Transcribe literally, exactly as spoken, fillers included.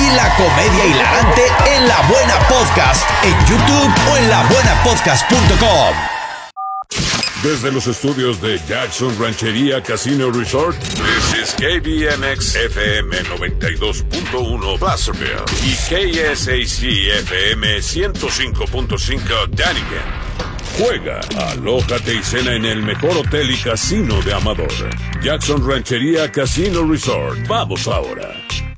y la comedia hilarante en La Buena Podcast, en YouTube o en la buena podcast punto com. Desde los estudios de Jackson Ranchería Casino Resort, this is K B M X F M noventa y dos punto uno Placerville y K S A C F M ciento cinco punto cinco Dunnigan. Juega, alójate y cena en el mejor hotel y casino de Amador, Jackson Ranchería Casino Resort. Vamos ahora.